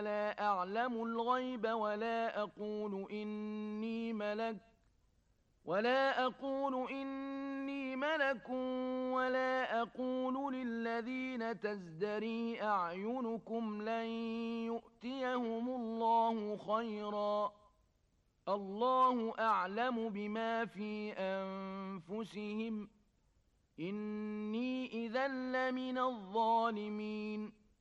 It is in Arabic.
ولا أعلم الغيب ولا أقول إني ملك ولا أقول للذين تزدري أعينكم لن يؤتيهم الله خيرا الله أعلم بما في أنفسهم إني إذا لمن الظالمين